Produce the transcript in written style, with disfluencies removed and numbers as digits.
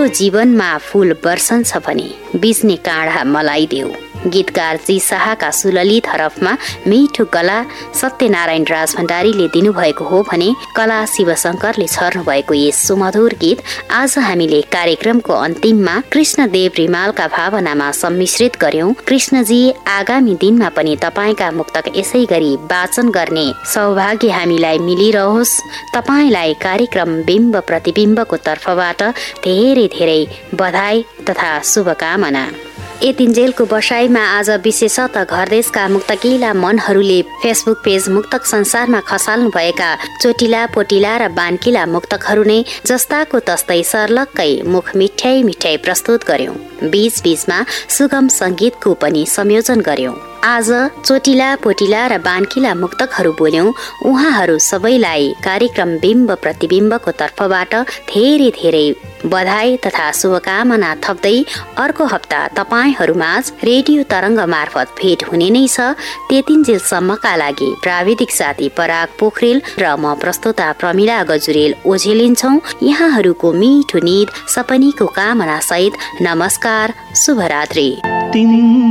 जीवनमा फूल बर्सन्छ भने बिज्ने काँडा मलाई देऊ। गीतकार जी शाहका सुललित हरफमा मिठो कला सत्यनारायण राज भण्डारीले दिनुभएको हो भने कला शिवशंकरले छर्नु भएको यस सुमधुर गीत आज हामीले कार्यक्रमको अन्तिममा कृष्णदेव रिमालका भावनामा सम्मिश्रित गर्यौं। कृष्णजी, आगामी दिनमा पनि तपाईका मुक्तक यसै गरी वाचन गर्ने सौभाग्य हामीलाई मिलिरहोस्। तपाईलाई कार्यक्रम बिम्ब प्रतिबिम्बको तर्फबाट धेरै धेरै बधाई तथा शुभकामना। यतिन्जेलको बसाइमा आज विशेषतः घरदेशका मुक्तकिला मनहरूले फेसबुक पेज मुक्तक संसारमा खसाल्नु भएका चोटिला पोटिला र बानकिला मुक्तकहरू नै जस्ताको तस्तै सर्लक्कै मुख मिठ्याई मिठ्याई प्रस्तुत गर्यौं। बीच बीचमा सुगम संगीतको पनि संयोजन गर्यौं। आज चोटिला पोटिला र बानकिला मुक्तकहरू बोल्यौं। उहाँहरू सबैलाई कार्यक्रम बिम्ब प्रतिबिम्बको तर्फबाट धेरै धेरै बधाई तथा शुभकामना थप्दै अर्को हप्ता तपाईहरूमाझ रेडियो तरंग मार्फत भेट हुने नै छ। त्यतिन्जेलसम्मका लागि प्राविधिक साथी पराग पोखरेल र म प्रस्तुता प्रमिला गजुरेल ओझेलिन्छौं। यहाँहरूको मिठो निद सपनीको कामना सहित नमस्कार, शुभरात्रि।